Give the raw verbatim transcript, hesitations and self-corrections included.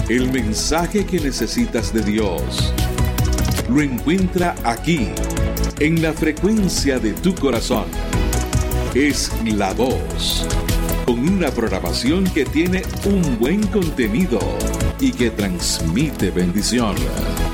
El mensaje que necesitas de Dios lo encuentra aquí, en la frecuencia de tu corazón. Es La Voz, con una programación que tiene un buen contenido y que transmite bendición.